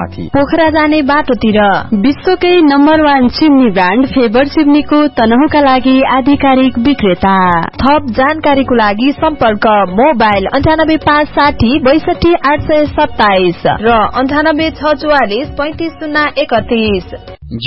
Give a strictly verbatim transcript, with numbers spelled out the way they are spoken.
माथि पोखरा जाने बाटोतिर विश्वकै number one chimney brand favour चिम्नीको तनहुका लागि आधिकारिक विक्रेता। थप जानकारीको लागि सम्पर्क मोबाइल अन्ठानब्बे पाँच साठी बैसठी आठ सय सत्ताइस र अन्ठानब्बे छ चौवालिस पैंतिस शून्य एकतीस।